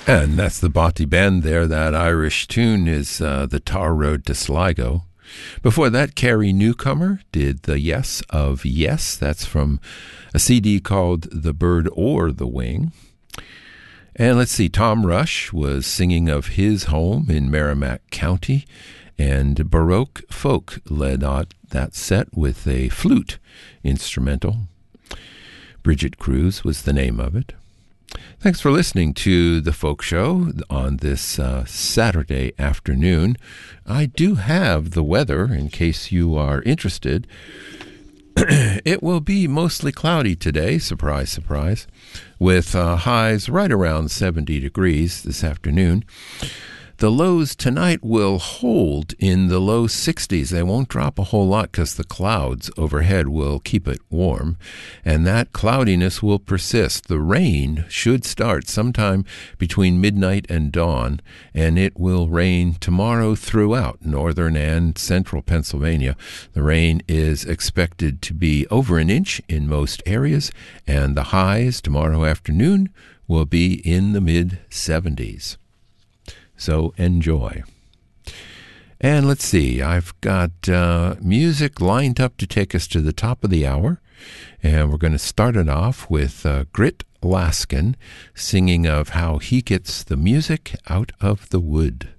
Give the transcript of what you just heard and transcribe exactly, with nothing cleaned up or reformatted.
And that's the Botti Band there. That Irish tune is uh, The Tar Road to Sligo. Before that, Carrie Newcomer did the Yes of Yes. That's from a C D called The Bird or the Wing. And let's see, Tom Rush was singing of his home in Merrimack County, and Baroque Folk led out that set with a flute instrumental. Bridget Cruz was the name of it. Thanks for listening to The Folk Show on this uh, Saturday afternoon. I do have the weather in case you are interested. It will be mostly cloudy today, surprise, surprise, with uh, highs right around seventy degrees this afternoon. The lows tonight will hold in the low sixties. They won't drop a whole lot because the clouds overhead will keep it warm, and that cloudiness will persist. The rain should start sometime between midnight and dawn, and it will rain tomorrow throughout northern and central Pennsylvania. The rain is expected to be over an inch in most areas, and the highs tomorrow afternoon will be in the mid seventies. So enjoy. And let's see, I've got uh, music lined up to take us to the top of the hour. And we're going to start it off with uh, Grit Laskin singing of how he gets the music out of the wood.